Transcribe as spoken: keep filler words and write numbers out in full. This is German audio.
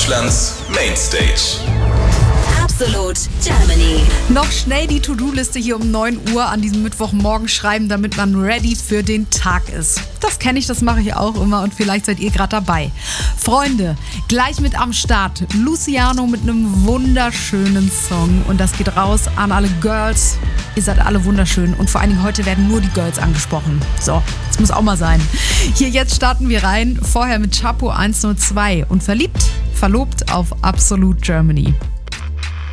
Deutschlands Mainstage. Absolute Germany. Noch schnell die To-Do-Liste hier um neun Uhr an diesem Mittwochmorgen schreiben, damit man ready für den Tag ist. Das kenne ich, das mache ich auch immer und vielleicht seid ihr gerade dabei. Freunde, gleich mit am Start Luciano mit einem wunderschönen Song und das geht raus an alle Girls. Ihr seid alle wunderschön und vor allen Dingen heute werden nur die Girls angesprochen. So, das muss auch mal sein. Hier jetzt starten wir rein, vorher mit Chapo eins null zwei und verliebt, verlobt auf Absolute Germany.